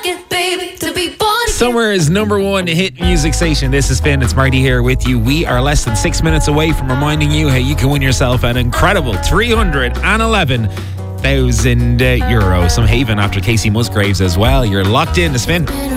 Summer's number one hit music station. This is Finn. It's Marty here with you. We are less than 6 minutes away from reminding you how you can win yourself an incredible €311,000. Some haven after Casey Musgraves as well. You're locked in to Spin.